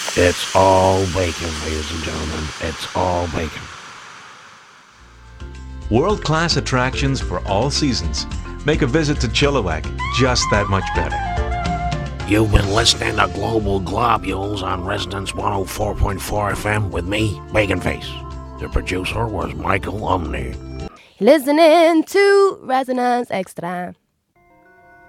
It's all bacon, ladies and gentlemen. It's all bacon. World-class attractions for all seasons make a visit to Chilliwack just that much better. You've been listening to Global Globules on Resonance 104.4 FM with me, Bacon Face. The producer was Michael Umney. Listening to Resonance Extra.